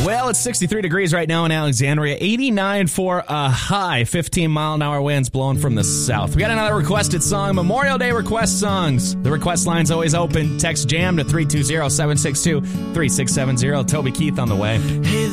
Well, it's 63 degrees right now in Alexandria, 89 for a high, 15-mile-an-hour winds blowing from the south. We got another requested song, Memorial Day request songs. The request line's always open. Text JAM to 320-762-3670. Toby Keith on the way. Hey,